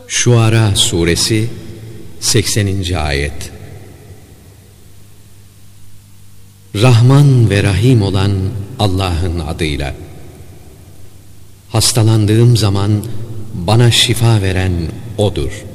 Şuara Suresi 80. Ayet. Rahman ve Rahim olan Allah'ın adıyla. Hastalandığım zaman bana şifa veren O'dur.